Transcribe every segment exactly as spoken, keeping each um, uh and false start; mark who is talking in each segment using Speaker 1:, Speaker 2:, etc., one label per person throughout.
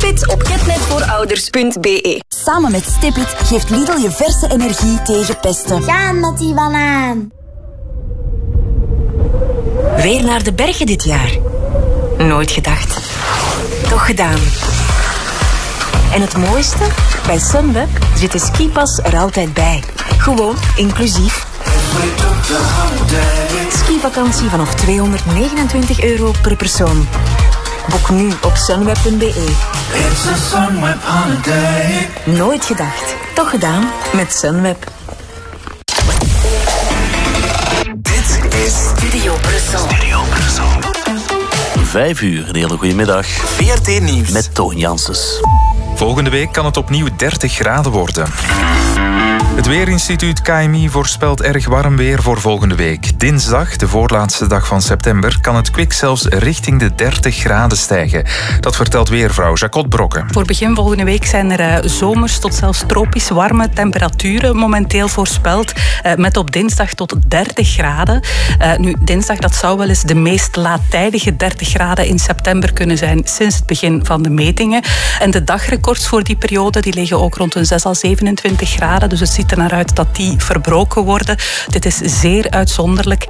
Speaker 1: Stipit op ketnetvoorouders punt b e.
Speaker 2: Samen met Stipit geeft Lidl je verse energie tegen pesten.
Speaker 3: Gaan met die banaan.
Speaker 1: Weer naar de bergen dit jaar. Nooit gedacht. Toch gedaan. En het mooiste? Bij Sunweb zit de skipas er altijd bij. Gewoon inclusief. Skivakantie vanaf tweehonderdnegenentwintig euro per persoon. Boek nu op sunweb punt b e. Nooit gedacht. Toch gedaan met Sunweb.
Speaker 4: Dit is
Speaker 1: Studio Brussel.
Speaker 4: Studio Brussel. Vijf uur, een hele goede middag. V R T Nieuws. Met Toon Janssens.
Speaker 5: Volgende week kan het opnieuw dertig graden worden. Het Weerinstituut K M I voorspelt erg warm weer voor volgende week. Dinsdag, de voorlaatste dag van september, kan het kwik zelfs richting de dertig graden stijgen. Dat vertelt weervrouw Jacot Brokken.
Speaker 6: Voor begin volgende week zijn er uh, zomers tot zelfs tropisch warme temperaturen momenteel voorspeld. Uh, met op dinsdag tot dertig graden. Uh, nu, dinsdag dat zou wel eens de meest laattijdige dertig graden in september kunnen zijn sinds het begin van de metingen. En de dagrecords voor die periode die liggen ook rond een zes à zevenentwintig graden. Dus het ziet er naar uit dat die verbroken worden. Dit is zeer uitzonderlijk.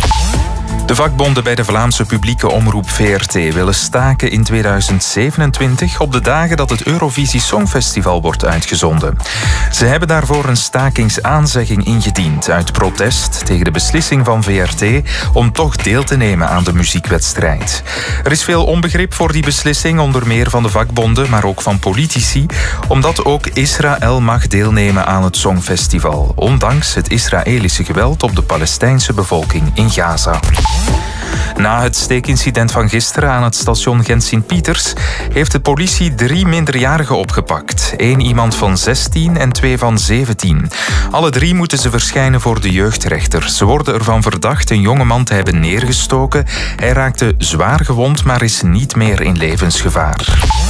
Speaker 5: De vakbonden bij de Vlaamse publieke omroep V R T willen staken in tweeduizend zevenentwintig op de dagen dat het Eurovisie Songfestival wordt uitgezonden. Ze hebben daarvoor een stakingsaanzegging ingediend uit protest tegen de beslissing van V R T om toch deel te nemen aan de muziekwedstrijd. Er is veel onbegrip voor die beslissing, onder meer van de vakbonden, maar ook van politici, omdat ook Israël mag deelnemen aan het Songfestival, ondanks het Israëlische geweld op de Palestijnse bevolking in Gaza. Na het steekincident van gisteren aan het station Gent-Sint-Pieters heeft de politie drie minderjarigen opgepakt. Eén iemand van zestien en twee van zeventien. Alle drie moeten ze verschijnen voor de jeugdrechter. Ze worden ervan verdacht een jongeman te hebben neergestoken. Hij raakte zwaar gewond, maar is niet meer in levensgevaar.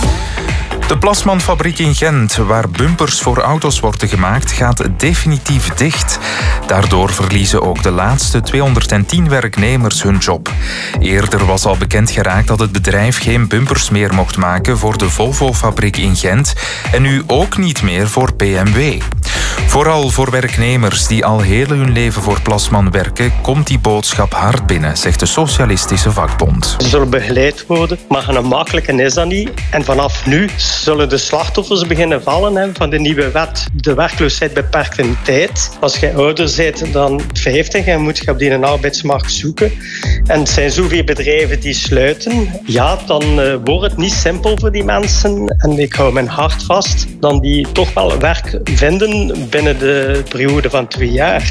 Speaker 5: De Plasman-fabriek in Gent, waar bumpers voor auto's worden gemaakt, gaat definitief dicht. Daardoor verliezen ook de laatste tweehonderdtien werknemers hun job. Eerder was al bekend geraakt dat het bedrijf geen bumpers meer mocht maken voor de Volvo-fabriek in Gent en nu ook niet meer voor B M W. Vooral voor werknemers die al heel hun leven voor Plasman werken, komt die boodschap hard binnen, zegt de Socialistische Vakbond.
Speaker 7: Ze zullen begeleid worden, maar een makkelijke is dat niet. En vanaf nu zullen de slachtoffers beginnen vallen hè, van de nieuwe wet. De werkloosheid beperkt in tijd. Als je ouder bent dan vijftig en moet je op die arbeidsmarkt zoeken. En het zijn zoveel bedrijven die sluiten. Ja, dan uh, wordt het niet simpel voor die mensen. En ik hou mijn hart vast. Dan die toch wel werk vinden binnen de periode van twee jaar.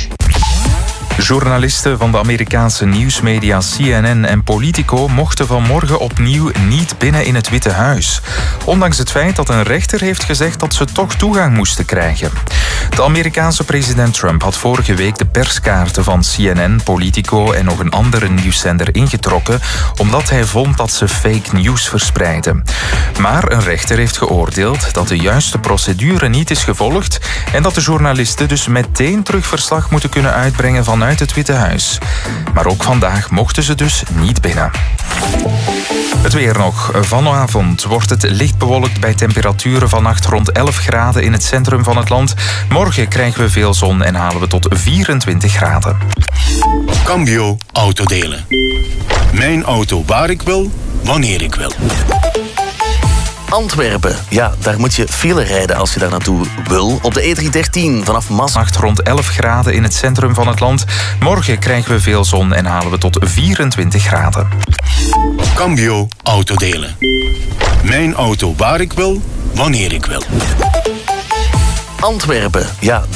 Speaker 5: Journalisten van de Amerikaanse nieuwsmedia C N N en Politico mochten vanmorgen opnieuw niet binnen in het Witte Huis. Ondanks het feit dat een rechter heeft gezegd dat ze toch toegang moesten krijgen. De Amerikaanse president Trump had vorige week de perskaarten van C N N, Politico en nog een andere nieuwszender ingetrokken, omdat hij vond dat ze fake news verspreidden. Maar een rechter heeft geoordeeld dat de juiste procedure niet is gevolgd en dat de journalisten dus meteen terug verslag moeten kunnen uitbrengen vanuit het Witte Huis. Maar ook vandaag mochten ze dus niet binnen. Het weer nog. Vanavond wordt het licht bewolkt bij temperaturen vannacht rond elf graden in het centrum van het land. Morgen krijgen we veel zon en halen we tot vierentwintig graden.
Speaker 8: Cambio Autodelen. Mijn auto waar ik wil, wanneer ik wil.
Speaker 4: Antwerpen, ja, daar moet je file rijden als je daar naartoe wil. Op de E driehonderddertien vanaf Maastricht
Speaker 5: rond elf graden in het centrum van het land. Morgen krijgen we veel zon en halen we tot vierentwintig graden.
Speaker 8: Cambio Autodelen. Mijn auto waar ik wil, wanneer ik wil.
Speaker 4: Antwerpen, ja.